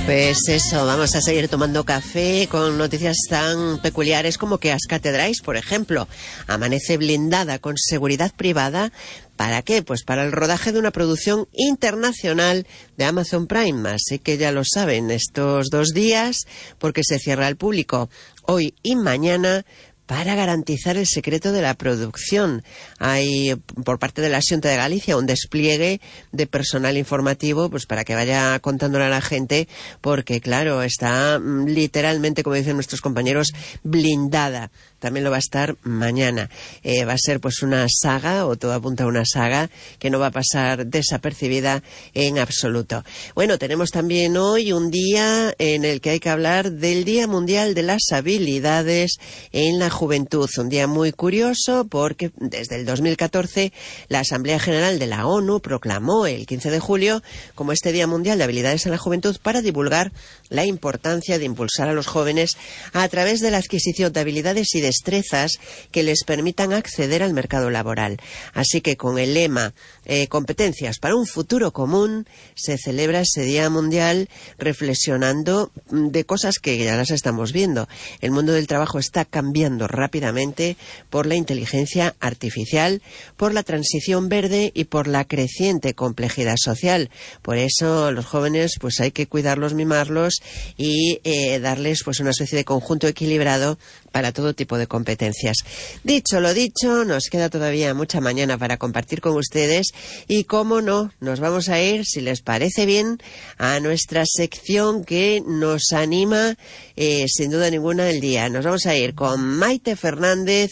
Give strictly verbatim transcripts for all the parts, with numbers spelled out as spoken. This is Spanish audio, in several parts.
Pues eso, vamos a seguir tomando café con noticias tan peculiares como que As Cathedrais, por ejemplo, amanece blindada con seguridad privada. ¿Para qué? Pues para el rodaje de una producción internacional de Amazon Prime. Así que ya lo saben, estos dos días, porque se cierra al público hoy y mañana, para garantizar el secreto de la producción. Hay, por parte de la Xunta de Galicia, un despliegue de personal informativo, pues para que vaya contándole a la gente, porque claro, está literalmente, como dicen nuestros compañeros, blindada. También lo va a estar mañana. Eh, va a ser pues una saga, o todo apunta a una saga, que no va a pasar desapercibida en absoluto. Bueno, tenemos también hoy un día en el que hay que hablar del Día Mundial de las Habilidades en la Juventud. Un día muy curioso porque desde el dos mil catorce la Asamblea General de la ONU proclamó el quince de julio como este Día Mundial de Habilidades en la Juventud para divulgar la importancia de impulsar a los jóvenes a través de la adquisición de habilidades y destrezas que les permitan acceder al mercado laboral. Así que con el lema eh, competencias para un futuro común, se celebra ese Día Mundial reflexionando de cosas que ya las estamos viendo. El mundo del trabajo está cambiando rápidamente por la inteligencia artificial, por la transición verde y por la creciente complejidad social. Por eso los jóvenes pues hay que cuidarlos, mimarlos y eh, darles pues una especie de conjunto equilibrado para todo tipo de competencias. Dicho lo dicho, nos queda todavía mucha mañana para compartir con ustedes y, cómo no, nos vamos a ir, si les parece bien, a nuestra sección que nos anima eh, sin duda ninguna el día. Nos vamos a ir con Maite Fernández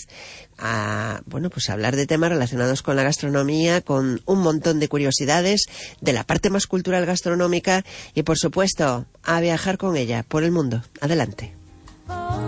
a, bueno, pues a hablar de temas relacionados con la gastronomía, con un montón de curiosidades de la parte más cultural gastronómica y, por supuesto, a viajar con ella por el mundo. Adelante.